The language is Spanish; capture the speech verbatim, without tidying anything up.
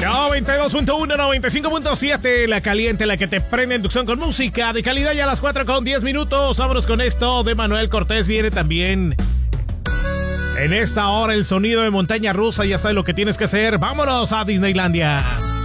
noventa y dos punto uno, noventa y cinco punto siete, la caliente, la que te prende inducción con música de calidad. Ya a las cuatro con diez minutos. Vámonos con esto de Manuel Cortés. Viene también en esta hora el sonido de montaña rusa. Ya sabes lo que tienes que hacer. Vámonos a Disneylandia.